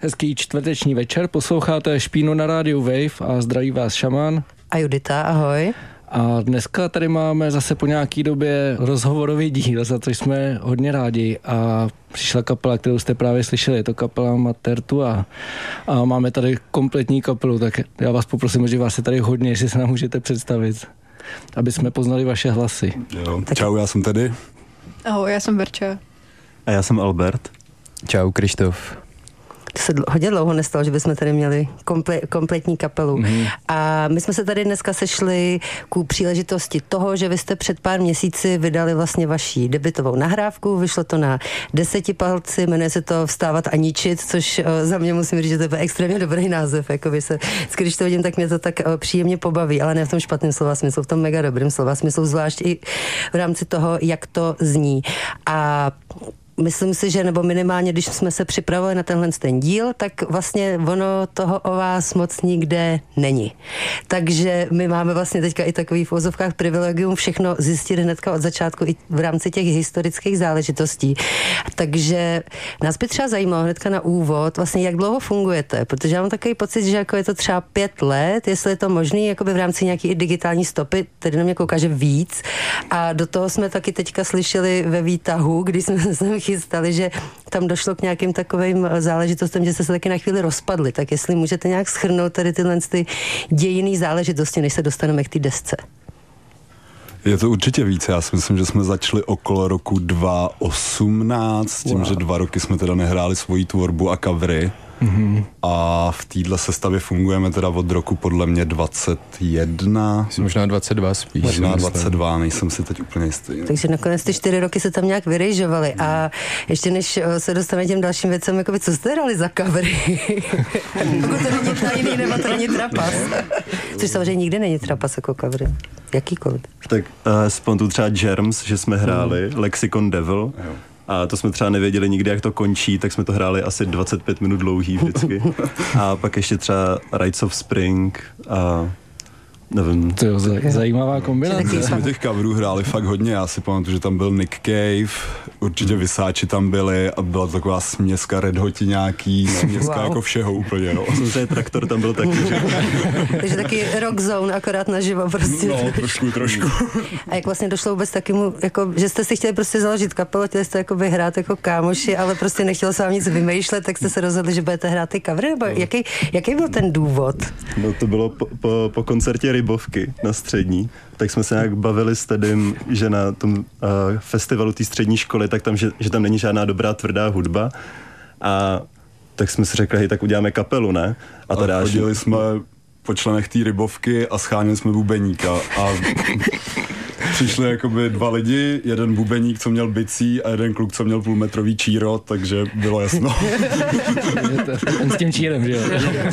Hezký čtvrteční večer, posloucháte Špínu na rádiu Wave a zdraví vás Šaman. A Judita, ahoj. A dneska tady máme zase po nějaký době rozhovorový díl, za což jsme hodně rádi a přišla kapela, kterou jste právě slyšeli, je to kapela Matertu a máme tady kompletní kapelu, tak já vás poprosím, že vás je tady hodně, jestli se nám můžete představit, aby jsme poznali vaše hlasy. Jo. Čau, já jsem tady. Ahoj, já jsem Verča. A já jsem Albert. Čau, Krištof. To se hodně dlouho nestalo, že bychom tady měli kompletní kapelu. A my jsme se tady dneska sešli ku příležitosti toho, že vy jste před pár měsíci vydali vlastně vaši debutovou nahrávku, vyšlo to na 10 palci, jmenuje se to Vstávat a ničit, což za mě musím říct, že to je extrémně dobrý název, jako když to vidím, tak mě to tak příjemně pobaví, ale ne v tom špatném slova smyslu, v tom mega dobrým slova smyslu, zvlášť i v rámci toho, jak to zní. A myslím si, že nebo minimálně, když jsme se připravili na tenhle ten díl, tak vlastně ono toho o vás moc nikde není. Takže my máme vlastně teďka i takový v ozovkách privilegium všechno zjistit hnedka od začátku i v rámci těch historických záležitostí. Takže nás by třeba zajímalo hnedka na úvod, vlastně jak dlouho fungujete, protože já mám takový pocit, že jako je to třeba 5 let, jestli je to možný, jakoby v rámci nějaký i digitální stopy, tedy na mě kouká, že víc. A do toho jsme taky teďka slyšeli ve výtahu, když jsme se chystali, že tam došlo k nějakým takovým záležitostem, že jste se taky na chvíli rozpadli. Tak jestli můžete nějak shrnout tady tyhle dějinné záležitosti, než se dostaneme k té desce. Je to určitě víc. Já si myslím, že jsme začali okolo roku 2018, tím, že 2 roky jsme teda nehráli svoji tvorbu a covery. A v téhle sestavě fungujeme teda od roku podle mě 21. Možná 22 spíš. Možná 22, nejsem si teď úplně jistý. Takže nakonec ty 4 roky se tam nějak vyrejžovali. A ještě než se dostaneme těm dalším věcem, jakoby, co jste hrali za covery? Pokud to není tajný, nebo to není trapas. Což samozřejmě nikdy není trapas jako covery. Jakýkoliv. Tak pamatuju třeba Germs, že jsme hráli Lexicon Devil. A to jsme třeba nevěděli nikdy, jak to končí, tak jsme to hráli asi 25 minut dlouhý vždycky. A pak ještě třeba Rites of Spring a nevím. To je zajímavá kombinace. My jsme těch coverů hráli fakt hodně, já si pamatuju, že tam byl Nick Cave, určitě Vysáči tam byli a byla to taková směska Red Hoti nějaký, směska jako všeho úplně, no. Samozřejmě Traktor tam byl taky, že? Takže taky Rock Zone, akorát naživo prostě. No, trošku. A jak vlastně došlo vůbec takému, jako, že jste si chtěli prostě založit kapelu, chtěli jste jako vyhrát jako kámoši, ale prostě nechtělo se vám nic vymýšlet, tak jste se rozhodli, že budete hrát ty covery, nebo jaký byl ten důvod? No to bylo po koncertě Rybovky na střední, tak jsme se nějak bavili s Tedym, že na tom festivalu té střední školy, tak tam, že tam není žádná dobrá tvrdá hudba a tak jsme si řekli, hej, tak uděláme kapelu, ne? A chodili jsme po členech té Rybovky a scháněli jsme bubeníka a přišli jakoby 2 lidi, jeden bubeník, co měl bicí a jeden kluk, co měl půlmetrový číro, takže bylo jasno. Ten s tím čírem, že jo?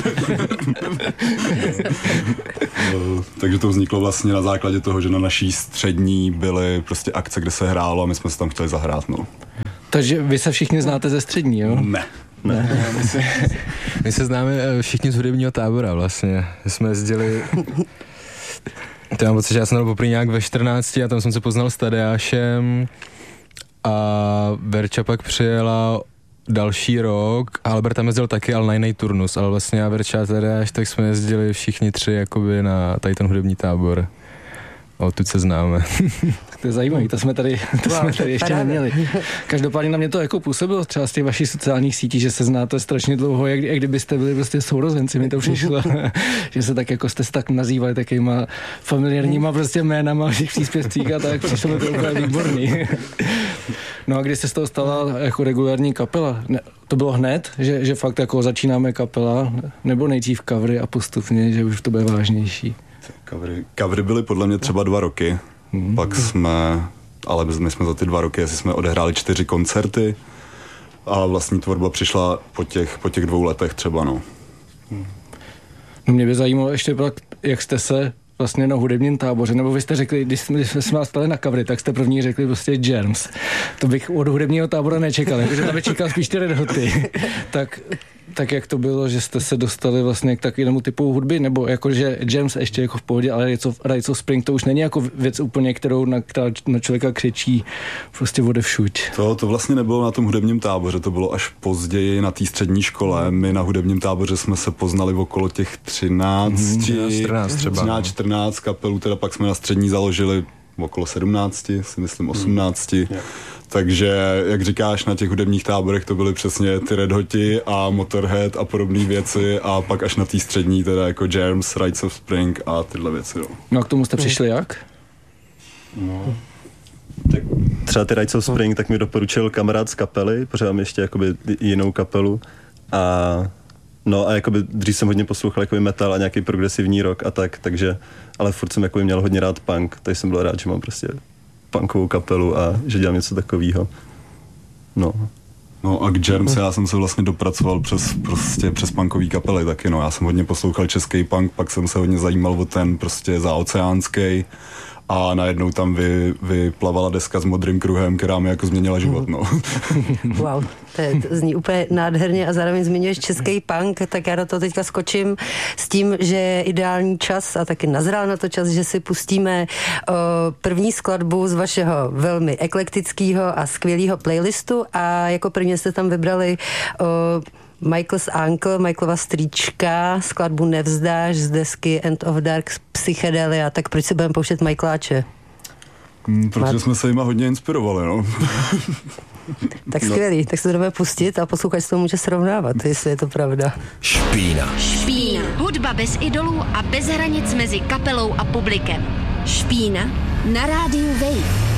Takže to vzniklo vlastně na základě toho, že na naší střední byly prostě akce, kde se hrálo a my jsme se tam chtěli zahrát, no. Takže vy se všichni znáte ze střední, jo? Ne. My se známe všichni z hudebního tábora vlastně. My jsme jezdili... To mám pocit, že já jsem byl poprvé nějak ve 14 a tam jsem se poznal s Tadeášem a Verča pak přijela další rok a Albert tam jezdil taky, ale na jiný turnus, ale vlastně já, Verča a Tadeáš, tak jsme jezdili všichni 3 jakoby na tady ten hudební tábor. A odtud se známe. To je zajímavé, to jsme tady ještě neměli. Každopádně na mě to jako působilo třeba z těch vašich sociálních sítí, že se znáte strašně dlouho, jak kdybyste byli prostě sourozenci, mi to přišlo, že se tak jako jste se tak nazývali takýma familiárníma prostě jménama v těch příspěvcích a tak, přišlo mi to úplně výborný. No a když se z toho stala jako regulární kapela, to bylo hned, že fakt jako začínáme kapela, nebo nejdřív covery a postupně, že už to bude vážnější? Covery byly podle mě třeba 2 roky, pak ale my jsme za ty 2 roky, jestli jsme odehráli 4 koncerty a vlastní tvorba přišla po těch 2 letech třeba, no. No mě by zajímalo ještě, jak jste se vlastně na hudebním táboře, nebo vy jste řekli, když jsme vás stali na covery, tak jste první řekli prostě Germs. To bych od hudebního tábora nečekal, jakože tam by čekal spíš ty Red Hoty. Tak tak jak to bylo, že jste se dostali vlastně k takovému typu hudby, nebo jakože Germs ještě jako v pohodě, ale Rites of Spring to už není jako věc úplně, která na člověka křičí prostě odevšuť. To vlastně nebylo na tom hudebním táboře, to bylo až později na té střední škole. My na hudebním táboře jsme se poznali v okolo těch 13-14 kapelů, teda pak jsme na střední založili okolo 17, si myslím 18. Takže, jak říkáš, na těch hudebních táborech to byly přesně ty Red Hoti a Motorhead a podobné věci a pak až na té střední teda jako Germs, Rites of Spring a tyhle věci. No a k tomu jste přišli jak? No, tak třeba ty Rites of Spring tak mi doporučil kamarád z kapely, protože mám ještě jakoby jinou kapelu a jakoby dřív jsem hodně poslouchal jakoby metal a nějaký progresivní rock a takže, ale furt jsem jakoby měl hodně rád punk, takže jsem byl rád, že mám prostě punkovou kapelu a že dělám něco takového. No a k Germs já jsem se vlastně dopracoval přes punkový kapely taky, no. Já jsem hodně poslouchal český punk, pak jsem se hodně zajímal o ten prostě zaoceánský a najednou tam vyplavala deska s Modrým kruhem, která mi jako změnila život, no. Wow, to zní úplně nádherně a zároveň zmiňuješ český punk, tak já do toho teďka skočím s tím, že je ideální čas a taky nazrál na to čas, že si pustíme první skladbu z vašeho velmi eklektického a skvělého playlistu a jako první jste tam vybrali Michael's Uncle, Michaelova strýčka, skladbu Nevzdáš z desky End of Dark Psychedelia, tak proč si budeme pouštět Michaeláče? Protože jsme se jima hodně inspirovali, no. Tak skvělý, tak se to jdeme pustit a posluchač se to může srovnávat, jestli je to pravda. Špína. Hudba bez idolů a bez hranic mezi kapelou a publikem. Špína na rádiu Wave.